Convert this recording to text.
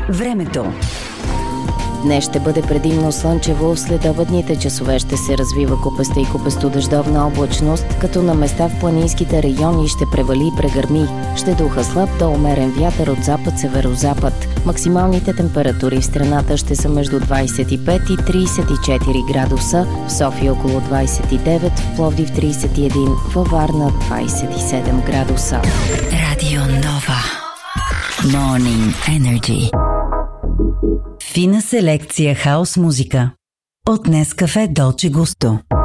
Времето. Днес ще бъде предимно слънчево, след обедните часове ще се развива купеста и купестодъждовна облачност, като на места в планинските райони ще превали и прегърми. Ще духа слаб до умерен вятър от запад-северозапад. Максималните температури в страната ще са между 25 и 34 градуса, в София около 29, в Пловдив 31, във Варна 27 градуса. Радио Нова. Morning Energy. Фина селекция хаус музика. От Нескафе Долче Густо.